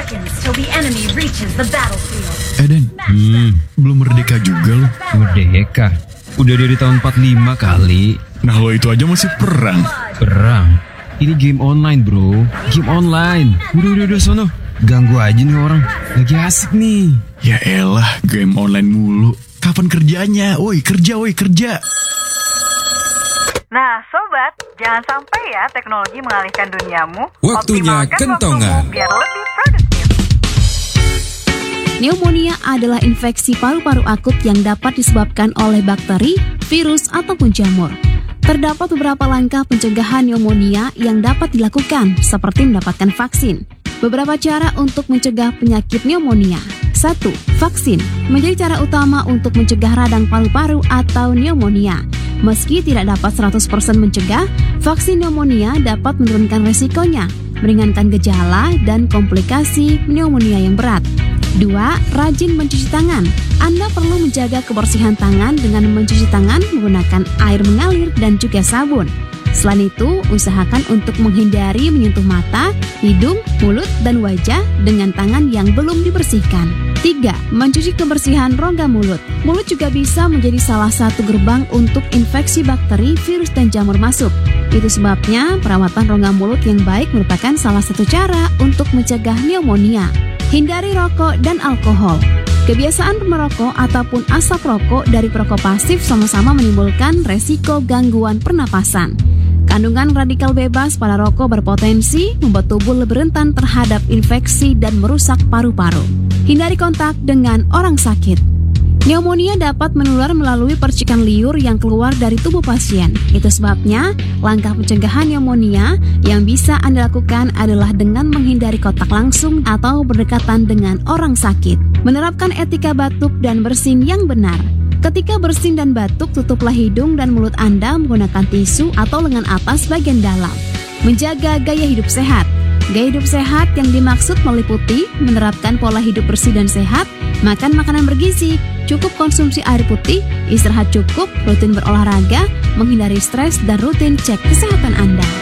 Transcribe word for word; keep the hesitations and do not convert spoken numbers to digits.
seconds till the enemy reaches the battlefield. Eden, Hmm, belum merdeka juga lo. merdeka. Udah dari tahun empat puluh lima kali. Nah lo itu aja masih perang. Perang. Ini game online, bro. Game online. Udah, udah, udah, sono. Ganggu aja nih orang. Lagi asik nih. Ya elah, game online mulu. Kapan kerjanya? Woi, kerja, woi, kerja. Nah, sobat, jangan sampai ya teknologi mengalihkan duniamu. Waktunya Optimalkan kentongan. waktumu biar lebih produktif. Pneumonia adalah infeksi paru-paru akut yang dapat disebabkan oleh bakteri, virus, ataupun jamur. Terdapat beberapa langkah pencegahan pneumonia yang dapat dilakukan, seperti mendapatkan vaksin. Beberapa cara untuk mencegah penyakit pneumonia. satu. Vaksin menjadi cara utama untuk mencegah radang paru-paru atau pneumonia. Meski tidak dapat seratus persen mencegah, vaksin pneumonia dapat menurunkan resikonya, meringankan gejala dan komplikasi pneumonia yang berat. Dua. Rajin mencuci tangan. Anda perlu menjaga kebersihan tangan dengan mencuci tangan menggunakan air mengalir dan juga sabun. Selain itu, usahakan untuk menghindari menyentuh mata, hidung, mulut, dan wajah dengan tangan yang belum dibersihkan. Tiga. Mencuci kebersihan rongga mulut. Mulut juga bisa menjadi salah satu gerbang untuk infeksi bakteri, virus, dan jamur masuk. Itu sebabnya perawatan rongga mulut yang baik merupakan salah satu cara untuk mencegah pneumonia. Hindari rokok dan alkohol. Kebiasaan merokok ataupun asap rokok dari perokok pasif sama-sama menimbulkan resiko gangguan pernapasan. Kandungan radikal bebas pada rokok berpotensi membuat tubuh lebih rentan terhadap infeksi dan merusak paru-paru. Hindari kontak dengan orang sakit. Pneumonia dapat menular melalui percikan liur yang keluar dari tubuh pasien. Itu sebabnya, langkah pencegahan pneumonia yang bisa Anda lakukan adalah dengan menghindari kontak langsung atau berdekatan dengan orang sakit. Menerapkan etika batuk dan bersin yang benar. Ketika bersin dan batuk, tutuplah hidung dan mulut Anda menggunakan tisu atau lengan atas bagian dalam. Menjaga gaya hidup sehat. Gaya hidup sehat yang dimaksud meliputi menerapkan pola hidup bersih dan sehat, makan makanan bergizi, cukup konsumsi air putih, istirahat cukup, rutin berolahraga, menghindari stres, dan rutin cek kesehatan Anda.